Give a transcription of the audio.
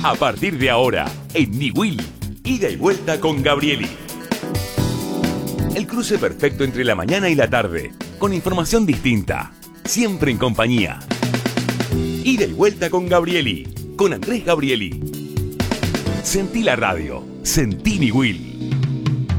A partir de ahora, en Niwil, ida y vuelta con Gabrieli. El cruce perfecto entre la mañana y la tarde, con información distinta, siempre en compañía. Ida y vuelta con Gabrieli, con Andrés Gabrieli. Sentí la radio, sentí Niwil.